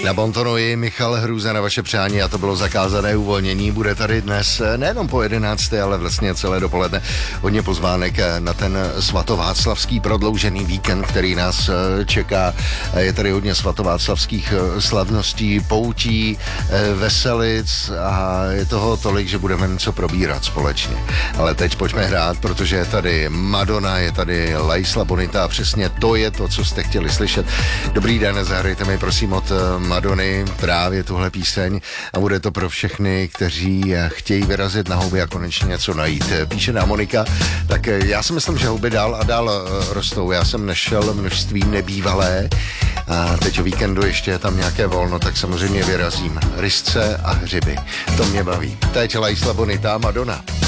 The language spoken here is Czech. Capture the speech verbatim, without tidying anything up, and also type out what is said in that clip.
Na Bontonoji Michal Hrůza na vaše přání a to bylo zakázané uvolnění. Bude tady dnes nejenom po jedenácté, ale vlastně celé dopoledne hodně pozvánek na ten svatováclavský prodloužený víkend, který nás čeká. Je tady hodně svatováclavských slavností, poutí, veselic a je toho tolik, že budeme něco probírat společně. Ale teď pojďme hrát, protože je tady Madonna, je tady La Isla Bonita a přesně to je to, co jste chtěli slyšet. Dobrý den, zahrajte mi prosím od Madony právě tuhle píseň a bude to pro všechny, kteří chtějí vyrazit na houby a konečně něco najít. Píše nám Monika, tak já si myslím, že houby dál a dál rostou. Já jsem našel množství nebývalé a teď o víkendu ještě je tam nějaké volno, tak samozřejmě vyrazím. Rysce a hřiby. To mě baví. Teď La Isla Bonita, Madonna.